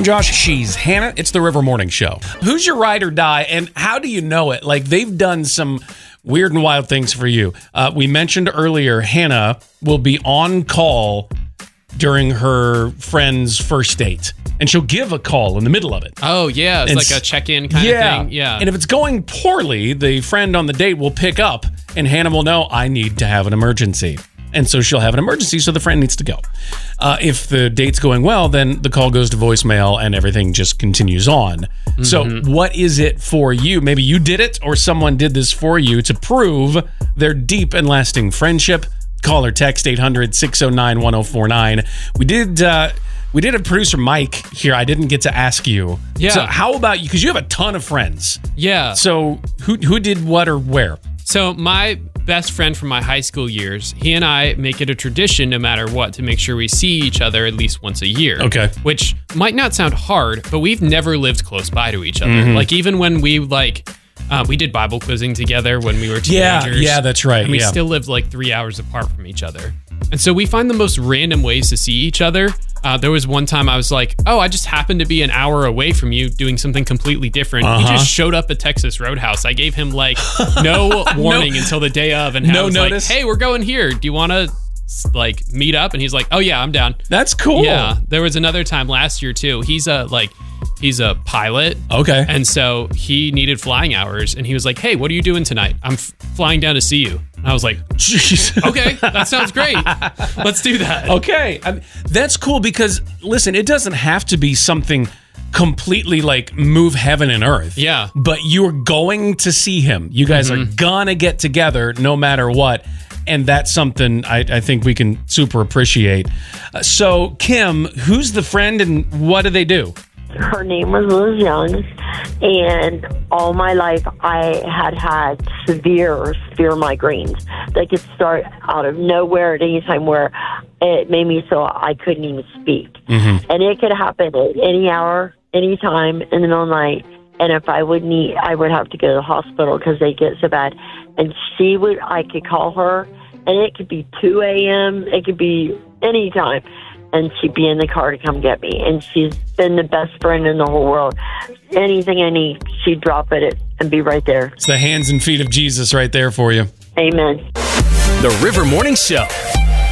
Josh. She's Hannah. It's the River Morning Show. Who's your ride or die, and how do you know it? Like, they've done some weird and wild things for you. We mentioned earlier, Hannah will be on call during her friend's first date, and she'll give a call in the middle of it. Oh, yeah. It's like a check-in kind of thing. Yeah. And if it's going poorly, the friend on the date will pick up, and Hannah will know, I need to have an emergency. And so she'll have an emergency, so the friend needs to go. If the date's going well, then the call goes to voicemail and everything just continues on. Mm-hmm. So what is it for you? Maybe you did it or someone did this for you to prove their deep and lasting friendship. Call or text 800-609-1049. We did have producer Mike here. I didn't get to ask you. Yeah. So how about you? Because you have a ton of friends. Yeah. So who did what or where? So my best friend from my high school years, he and I make it a tradition no matter what to make sure we see each other at least once a year. Okay. Which might not sound hard, but we've never lived close by to each other. Mm-hmm. Like even when we we did Bible quizzing together when we were teenagers. Yeah, that's right. And we still lived like 3 hours apart from each other. And so we find the most random ways to see each other. There was one time I was like, oh, I just happened to be an hour away from you doing something completely different. He just showed up at Texas Roadhouse. I gave him like no warning until the day of. And I was notice. Like, hey, we're going here. Do you want to like meet up? And he's like, oh yeah, I'm down. That's cool. Yeah. There was another time last year too. He's a pilot. Okay. And so he needed flying hours and he was like, hey, what are you doing tonight? I'm flying down to see you. And I was like, jeez. Okay, that sounds great. Let's do that. Okay. That's cool because, listen, it doesn't have to be something completely like move heaven and earth. Yeah. But you're going to see him. You guys are gonna get together no matter what. And that's something I think we can super appreciate. So, Kim, who's the friend and what do they do? Her name was Liz Young, and all my life I had severe migraines. They could start out of nowhere at any time where it made me so I couldn't even speak. Mm-hmm. And it could happen at any hour, any time in the middle of the night. And if I would have to go to the hospital because they get so bad. And I could call her, and it could be 2 a.m., it could be any time. And she'd be in the car to come get me. And she's been the best friend in the whole world. Anything I need, she'd drop it and be right there. It's the hands and feet of Jesus right there for you. Amen. The River Morning Show.